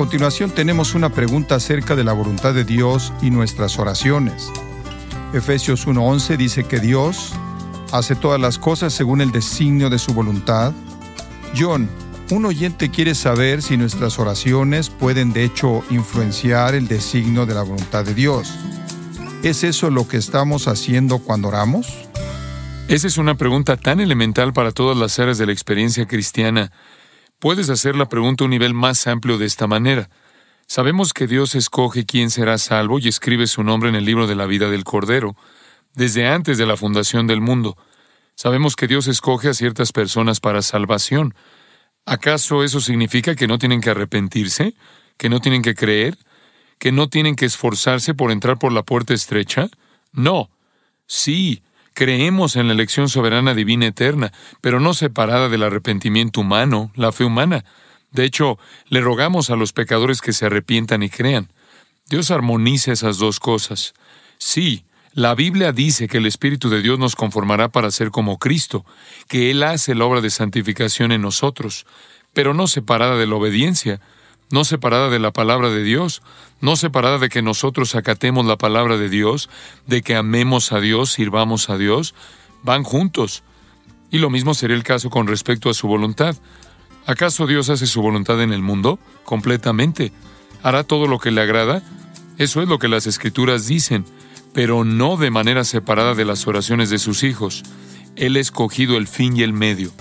continuación tenemos una pregunta acerca de la voluntad de Dios y nuestras oraciones. Efesios 1:11 dice que Dios hace todas las cosas según el designio de su voluntad. John, un oyente quiere saber si nuestras oraciones pueden de hecho influenciar el designio de la voluntad de Dios. ¿Es eso lo que estamos haciendo cuando oramos? Esa es una pregunta tan elemental para todas las áreas de la experiencia cristiana. Puedes hacer la pregunta a un nivel más amplio de esta manera. Sabemos que Dios escoge quién será salvo y escribe su nombre en el libro de la vida del Cordero, desde antes de la fundación del mundo. Sabemos que Dios escoge a ciertas personas para salvación. ¿Acaso eso significa que no tienen que arrepentirse? ¿Que no tienen que creer? ¿Que no tienen que esforzarse por entrar por la puerta estrecha? No. Sí, creemos en la elección soberana divina eterna, pero no separada del arrepentimiento humano, la fe humana. De hecho, le rogamos a los pecadores que se arrepientan y crean. Dios armoniza esas dos cosas. Sí, la Biblia dice que el Espíritu de Dios nos conformará para ser como Cristo, que Él hace la obra de santificación en nosotros, pero no separada de la obediencia, no separada de la palabra de Dios, no separada de que nosotros acatemos la palabra de Dios, de que amemos a Dios, sirvamos a Dios, van juntos. Y lo mismo sería el caso con respecto a su voluntad. ¿Acaso Dios hace su voluntad en el mundo? Completamente. ¿Hará todo lo que le agrada? Eso es lo que las Escrituras dicen, pero no de manera separada de las oraciones de sus hijos. Él ha escogido el fin y el medio.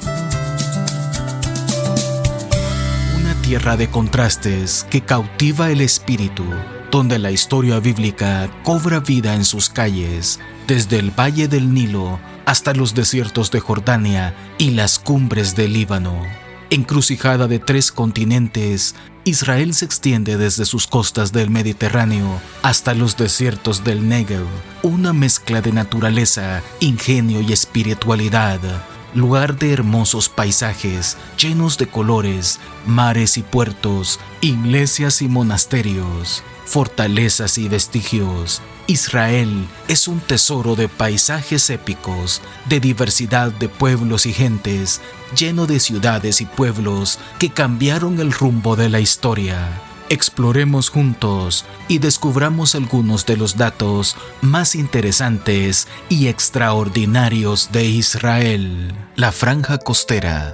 Una tierra de contrastes que cautiva el espíritu, donde la historia bíblica cobra vida en sus calles, desde el valle del Nilo hasta los desiertos de Jordania y las cumbres del Líbano. Encrucijada de 3 continentes, Israel se extiende desde sus costas del Mediterráneo hasta los desiertos del Negev, una mezcla de naturaleza, ingenio y espiritualidad, lugar de hermosos paisajes llenos de colores, mares y puertos, iglesias y monasterios, fortalezas y vestigios. Israel es un tesoro de paisajes épicos, de diversidad de pueblos y gentes, lleno de ciudades y pueblos que cambiaron el rumbo de la historia. Exploremos juntos y descubramos algunos de los datos más interesantes y extraordinarios de Israel. La Franja Costera.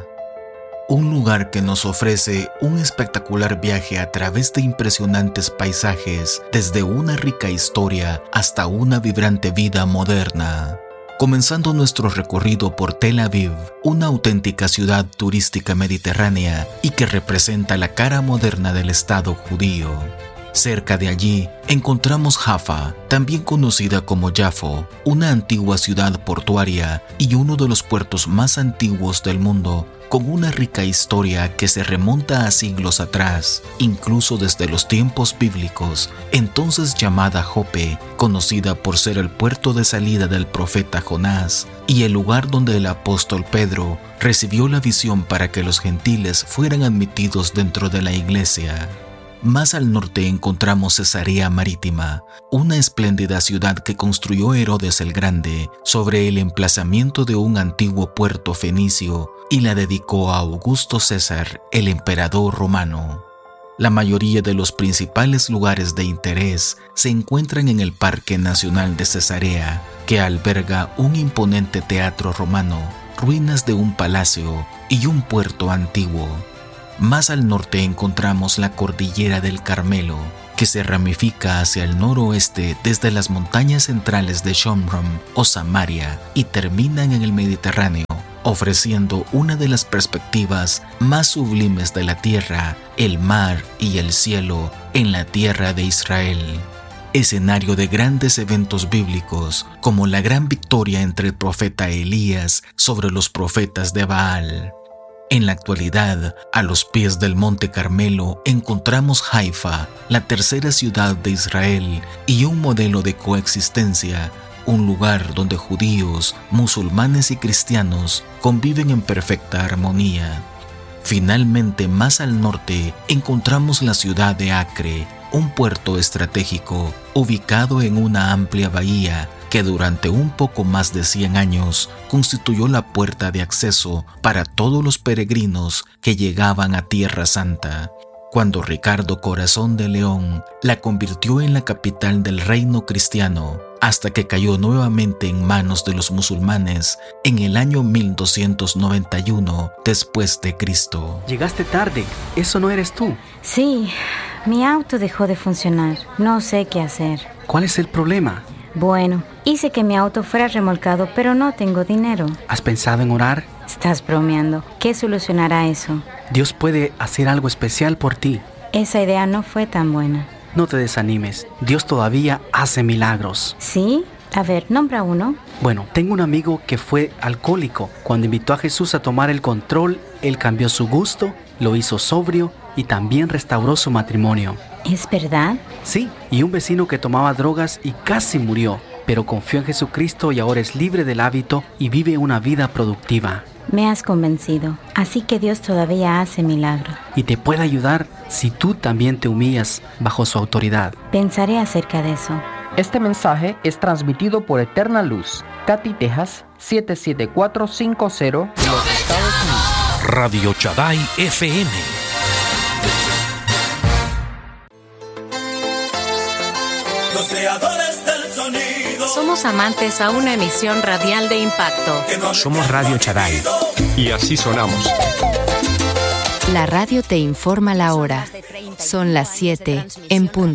Un lugar que nos ofrece un espectacular viaje a través de impresionantes paisajes, desde una rica historia hasta una vibrante vida moderna. Comenzando nuestro recorrido por Tel Aviv, una auténtica ciudad turística mediterránea y que representa la cara moderna del Estado judío. Cerca de allí encontramos Jaffa, también conocida como Yafo, una antigua ciudad portuaria y uno de los puertos más antiguos del mundo, con una rica historia que se remonta a siglos atrás, incluso desde los tiempos bíblicos, entonces llamada Jope, conocida por ser el puerto de salida del profeta Jonás y el lugar donde el apóstol Pedro recibió la visión para que los gentiles fueran admitidos dentro de la iglesia. Más al norte encontramos Cesarea Marítima, una espléndida ciudad que construyó Herodes el Grande sobre el emplazamiento de un antiguo puerto fenicio y la dedicó a Augusto César, el emperador romano. La mayoría de los principales lugares de interés se encuentran en el Parque Nacional de Cesarea, que alberga un imponente teatro romano, ruinas de un palacio y un puerto antiguo. Más al norte encontramos la cordillera del Carmelo, que se ramifica hacia el noroeste desde las montañas centrales de Shomron o Samaria y terminan en el Mediterráneo, ofreciendo una de las perspectivas más sublimes de la tierra, el mar y el cielo en la tierra de Israel. Escenario de grandes eventos bíblicos, como la gran victoria entre el profeta Elías sobre los profetas de Baal. En la actualidad, a los pies del Monte Carmelo encontramos Haifa, la tercera ciudad de Israel y un modelo de coexistencia, un lugar donde judíos, musulmanes y cristianos conviven en perfecta armonía. Finalmente, más al norte, encontramos la ciudad de Acre, un puerto estratégico ubicado en una amplia bahía que durante un poco más de 100 años constituyó la puerta de acceso para todos los peregrinos que llegaban a Tierra Santa. cuando Ricardo Corazón de León la convirtió en la capital del reino cristiano, hasta que cayó nuevamente en manos de los musulmanes en el año 1291 después de Cristo. Llegaste tarde, eso no eres tú. Sí, mi auto dejó de funcionar. No sé qué hacer. ¿Cuál es el problema? Bueno, hice que mi auto fuera remolcado, pero no tengo dinero. ¿Has pensado en orar? Estás bromeando. ¿Qué solucionará eso? Dios puede hacer algo especial por ti. Esa idea no fue tan buena. No te desanimes, Dios todavía hace milagros. ¿Sí? A ver, nombra uno. Bueno, tengo un amigo que fue alcohólico. Cuando invitó a Jesús a tomar el control, él cambió su gusto, lo hizo sobrio y también restauró su matrimonio. ¿Es verdad? Sí, y un vecino que tomaba drogas y casi murió, pero confió en Jesucristo y ahora es libre del hábito y vive una vida productiva. Me has convencido. Así que Dios todavía hace milagros. Y te puede ayudar si tú también te humillas bajo su autoridad. Pensaré acerca de eso. Este mensaje es transmitido por Eterna Luz, Katy, Texas, 77450, los Estados Unidos. Radio Shaddai FM. Los creadores del sonido. Somos amantes a una emisión radial de impacto. Somos Radio Shaddai. Y así sonamos. La radio te informa la hora. Son las 7 en punto.